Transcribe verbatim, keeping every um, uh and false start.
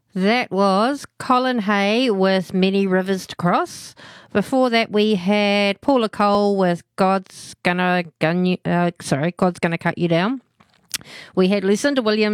That was Colin Hay with Many Rivers to Cross. Before that, we had Paula Cole with God's Gonna Gun You, uh, sorry, God's Gonna Cut You Down. We had Lucinda Williams